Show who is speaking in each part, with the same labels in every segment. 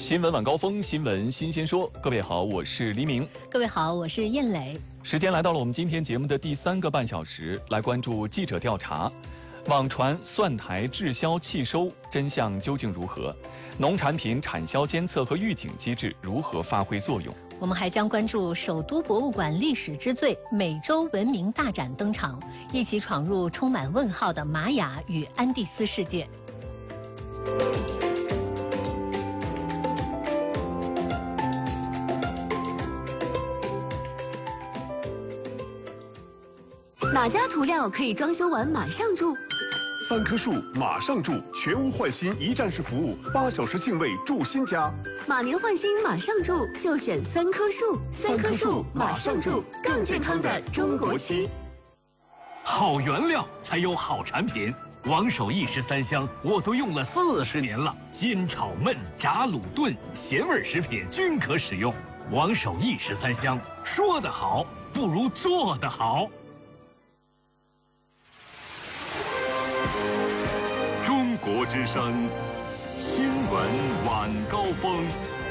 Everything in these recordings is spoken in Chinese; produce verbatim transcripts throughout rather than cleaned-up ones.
Speaker 1: 新闻晚高峰，新闻新鲜说。各位好，我是黎明。
Speaker 2: 各位好，我是燕磊。
Speaker 1: 时间来到了我们今天节目的第三个半小时，来关注记者调查。网传蒜台滞销弃收，真相究竟如何？农产品产销监测和预警机制如何发挥作用？
Speaker 2: 我们还将关注首都博物馆历史之最美洲文明大展登场，一起闯入充满问号的玛雅与安第斯世界。
Speaker 3: 哪家涂料可以装修完马上住？
Speaker 4: 三棵树马上住，全屋换新一站式服务，八小时净位住新家。
Speaker 3: 马年换新马上住，就选三棵树。三棵树马上住，更健康的中国区。
Speaker 5: 好原料才有好产品。王守义十三香我都用了四十年了，煎炒焖炸卤炖，咸味食品均可使用。王守义十三香，说得好不如做得好。
Speaker 4: 中国之声新闻晚高峰。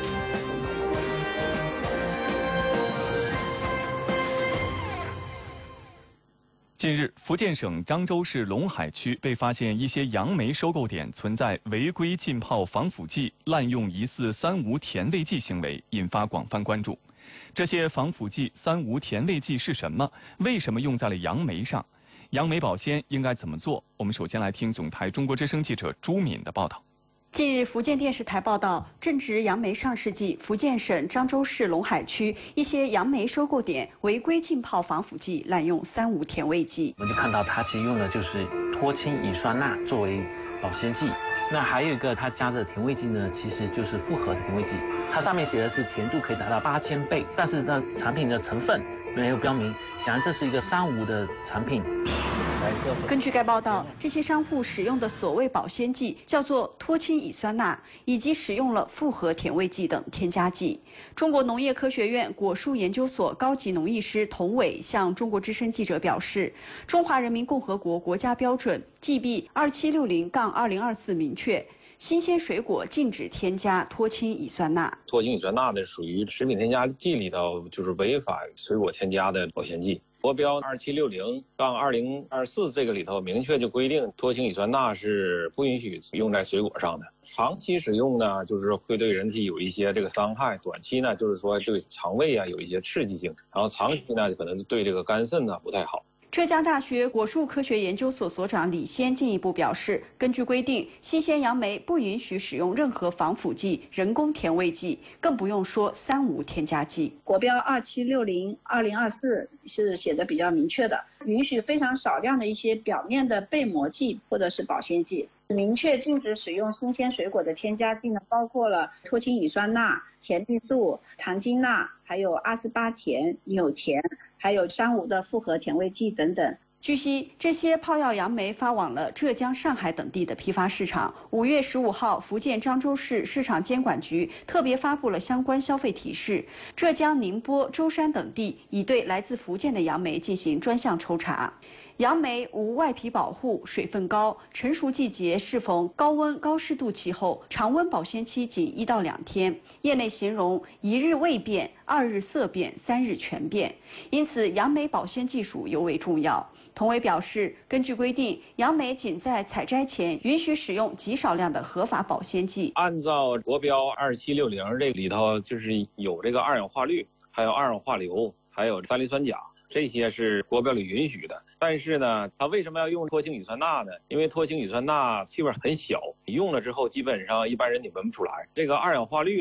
Speaker 1: 近日，福建省漳州市龙海区被发现一些杨梅收购点存在违规浸泡防腐剂、滥用疑似三无甜味剂行为，引发广泛关注。这些防腐剂、三无甜味剂是什么？为什么用在了杨梅上？杨梅保鲜应该怎么做？我们首先来听总台中国之声记者朱敏的报道。
Speaker 6: 近日，福建电视台报道，正值杨梅上市季，福建省漳州市龙海区一些杨梅收购点违规浸泡防腐剂，滥用三无甜味剂。
Speaker 7: 我们就看到它其实用的就是脱氢乙酸钠作为保鲜剂。那还有一个，它加的甜味剂呢，其实就是复合甜味剂，它上面写的是甜度可以达到八千倍，但是呢，产品的成分没有标明，显然这是一个三无的产品。
Speaker 6: 根据该报道，这些商户使用的所谓保鲜剂叫做脱氢乙酸钠，以及使用了复合甜味剂等添加剂。中国农业科学院果树研究所高级农艺师童伟向中国之声记者表示，中华人民共和国国家标准 G B 二七六零二零二四明确，新鲜水果禁止添加脱氢乙酸钠。
Speaker 8: 脱氢乙酸钠呢，属于食品添加剂里头就是违反水果添加的保鲜剂。国标二七六零二零二四这个里头明确就规定，脱氢乙酸钠是不允许用在水果上的。长期使用呢，就是会对人体有一些这个伤害；短期呢，就是说对肠胃啊有一些刺激性；然后长期呢，可能对这个肝肾呢不太好。
Speaker 6: 浙江大学果树科学研究所所长李先进一步表示，根据规定，新鲜杨梅不允许使用任何防腐剂、人工甜味剂，更不用说三无添加剂。
Speaker 9: 国标二七六零二零二四是写的比较明确的，允许非常少量的一些表面的被膜剂或者是保鲜剂。明确禁止使用新鲜水果的添加剂呢，包括了脱氢乙酸钠、甜绿素、糖精钠，还有阿斯巴甜、纽甜，还有三无的复合甜味剂等等。
Speaker 6: 据悉，这些泡药杨梅发往了浙江、上海等地的批发市场。五月十五号，福建漳州市市场监管局特别发布了相关消费提示。浙江、宁波、舟山等地已对来自福建的杨梅进行专项抽查。杨梅无外皮保护，水分高，成熟季节适逢高温高湿度气候，常温保鲜期仅一到两天。业内形容一日未变，二日色变，三日全变。因此，杨梅保鲜技术尤为重要。童伟表示，根据规定，杨梅仅在采摘前允许使用极少量的合法保鲜剂。
Speaker 8: 按照国标二七六零这里头，就是有这个二氧化氯，还有二氧化硫，还有三磷酸钾。这些是国标里允许的，但是呢，它为什么要用脱氢乙酸钠呢？因为脱氢乙酸钠气味很小，你用了之后基本上一般人你闻不出来。这个二氧化氯